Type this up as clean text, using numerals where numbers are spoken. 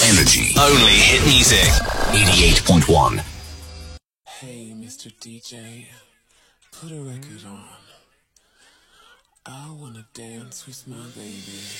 Energy. Only hit music. 88.1. Hey, Mr. DJ, put a record on. I wanna dance with my baby.